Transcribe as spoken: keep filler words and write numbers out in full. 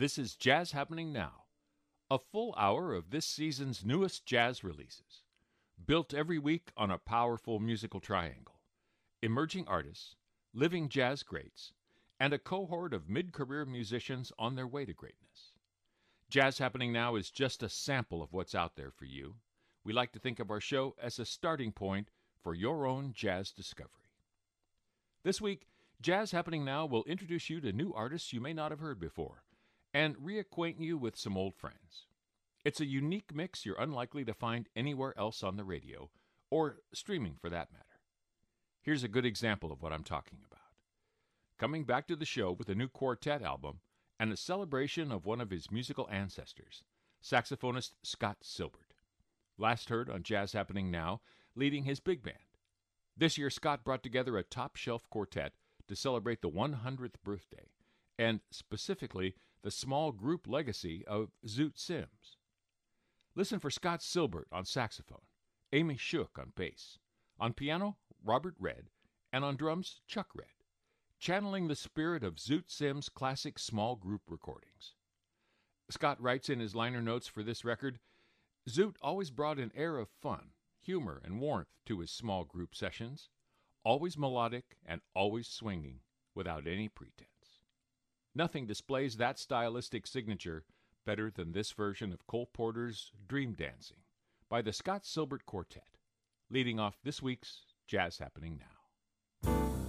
This is Jazz Happening Now, a full hour of this season's newest jazz releases, built every week on a powerful musical triangle: emerging artists, living jazz greats, and a cohort of mid-career musicians on their way to greatness. Jazz Happening Now is just a sample of what's out there for you. We like to think of our show as a starting point for your own jazz discovery. This week, Jazz Happening Now will introduce you to new artists you may not have heard before, and reacquaint you with some old friends. It's a unique mix you're unlikely to find anywhere else on the radio, or streaming for that matter. Here's a good example of what I'm talking about. Coming back to the show with a new quartet album and a celebration of one of his musical ancestors, saxophonist Scott Silbert. Last heard on Jazz Happening Now, leading his big band. This year, Scott brought together a top-shelf quartet to celebrate the one hundredth birthday, and specifically the small group legacy of Zoot Sims. Listen for Scott Silbert on saxophone, Amy Shook on bass, on piano, Robert Redd, and on drums, Chuck Redd, channeling the spirit of Zoot Sims' classic small group recordings. Scott writes in his liner notes for this record, Zoot always brought an air of fun, humor, and warmth to his small group sessions, always melodic and always swinging, without any pretense. Nothing displays that stylistic signature better than this version of Cole Porter's Dream Dancing by the Scott Silbert Quartet, leading off this week's Jazz Happening Now.